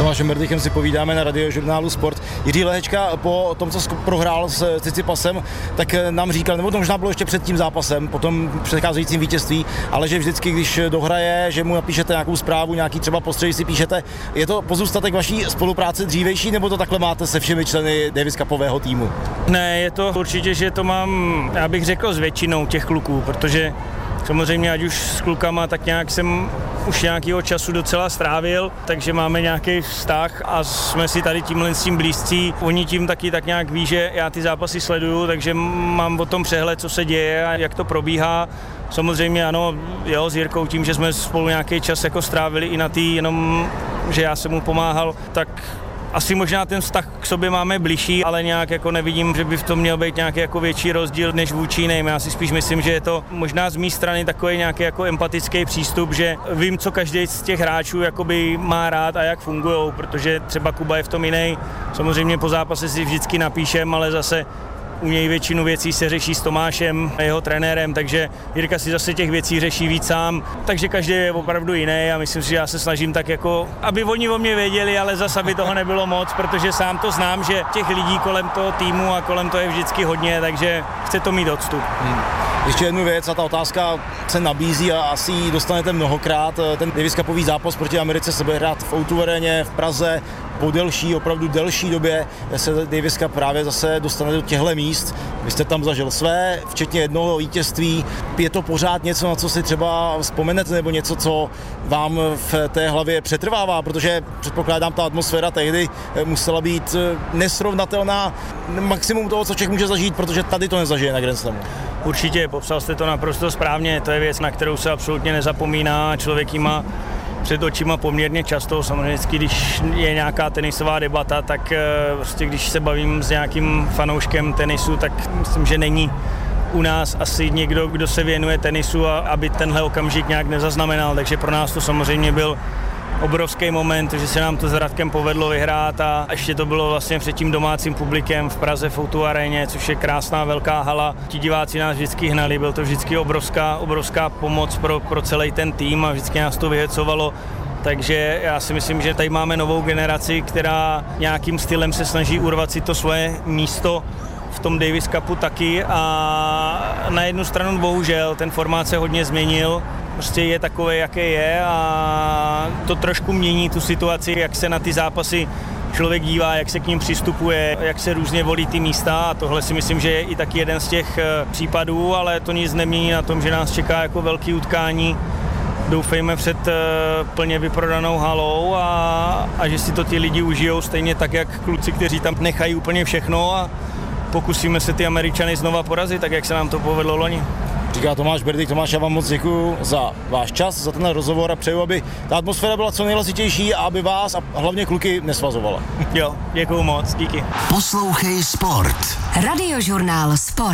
Tomášem Berdichem si povídáme na Radiožurnálu Sport. Jiří Lehečka po tom, co prohrál s Tsitsipasem, tak nám říkal, nebo to možná bylo ještě před tím zápasem, po tom předcházejícím vítězství, ale že vždycky, když dohraje, že mu napíšete nějakou zprávu, nějaký třeba postřeh si píšete. Je to pozůstatek vaší spolupráce dřívější, nebo to takhle máte se všemi členy Davis Cupového týmu? Ne, je to určitě, že to mám, já bych řekl, s většinou těch kluků, protože samozřejmě ať už s klukama, tak nějak jsem už nějakého času docela strávil, takže máme nějaký vztah a jsme si tady tímhle s tím blízcí. Oni tím taky tak nějak ví, že já ty zápasy sleduju, takže mám o tom přehled, co se děje a jak to probíhá. Samozřejmě ano, jo, s Jirkou tím, že jsme spolu nějaký čas jako strávili i na tý, jenom že já jsem mu pomáhal, tak asi možná ten vztah k sobě máme bližší, ale nějak jako nevidím, že by v tom měl být nějaký jako větší rozdíl než vůči jiným. Já si spíš myslím, že je to možná z mé strany takový nějaký jako empatický přístup, že vím, co každý z těch hráčů jakoby má rád a jak fungujou, protože třeba Kuba je v tom jiný. Samozřejmě po zápase si vždycky napíšem, ale zase u něj většinu věcí se řeší s Tomášem, jeho trenérem, takže Jirka si zase těch věcí řeší víc sám, takže každý je opravdu jiný a myslím si, že já se snažím tak jako, aby oni o mě věděli, ale zase aby toho nebylo moc, protože sám to znám, že těch lidí kolem toho týmu a kolem toho je vždycky hodně, takže chce to mít odstup. Ještě jednu věc a ta otázka se nabízí a asi ji dostanete mnohokrát. Ten Davis Cupový zápas proti Americe se bude hrát v O2 aréně v Praze. Po opravdu delší době se Davis Cup právě zase dostane do těchto míst. Vy jste tam zažil své, včetně jednoho vítězství. Je to pořád něco, na co si třeba vzpomenete, nebo něco, co vám v té hlavě přetrvává, protože předpokládám, ta atmosféra tehdy musela být nesrovnatelná, maximum toho, co člověk může zažít, protože tady to nezažije na Grand Slamu. Určitě, popsal jste to naprosto správně, to je věc, na kterou se absolutně nezapomíná a člověk jí má před očima poměrně často. Samozřejmě, když je nějaká tenisová debata, tak prostě když se bavím s nějakým fanouškem tenisu, tak myslím, že není u nás asi někdo, kdo se věnuje tenisu a aby tenhle okamžik nějak nezaznamenal, takže pro nás to samozřejmě byl obrovský moment, že se nám to s Radkem povedlo vyhrát a ještě to bylo vlastně před tím domácím publikem v Praze v O2 aréně, což je krásná velká hala. Ti diváci nás vždycky hnali, byl to vždycky obrovská pomoc pro celý ten tým a vždycky nás to vyhecovalo. Takže já si myslím, že tady máme novou generaci, která nějakým stylem se snaží urvat si to svoje místo v tom Davis Cupu taky a na jednu stranu bohužel ten formát se hodně změnil, prostě je takový, jaký je a to trošku mění tu situaci, jak se na ty zápasy člověk dívá, jak se k ním přistupuje, jak se různě volí ty místa a tohle si myslím, že je i taky jeden z těch případů, ale to nic nemění na tom, že nás čeká jako velký utkání. Doufejme před plně vyprodanou halou a že si to ti lidi užijou stejně tak, jak kluci, kteří tam nechají úplně všechno a pokusíme se ty Američany znova porazit, tak jak se nám to povedlo loni. Říká Tomáš Berdik. Tomáš, já vám moc děkuju za váš čas, za ten rozhovor a přeju, aby ta atmosféra byla co nejhlasitější a aby vás a hlavně kluky nesvazovala. Jo, děkuju moc, díky. Poslouchej Sport. Radiožurnál Sport.